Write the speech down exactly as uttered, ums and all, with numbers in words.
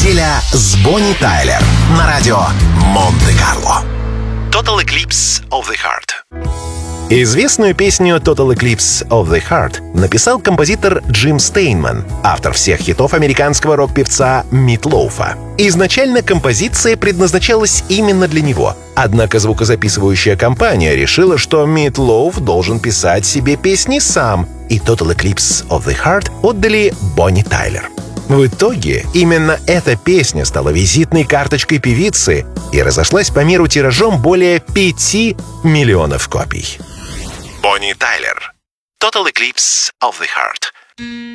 Неделя с Бонни Тайлер на радио Монте-Карло. Total Eclipse of the Heart. Известную песню Total Eclipse of the Heart написал композитор Джим Стейнман, автор всех хитов американского рок-певца Meat Loaf'а. Изначально композиция предназначалась именно для него, однако звукозаписывающая компания решила, что Meat Loaf должен писать себе песни сам, и Total Eclipse of the Heart отдали Бонни Тайлер. В итоге именно эта песня стала визитной карточкой певицы и разошлась по миру тиражом более пяти миллионов копий. Бонни Тайлер. Total Eclipse of the Heart.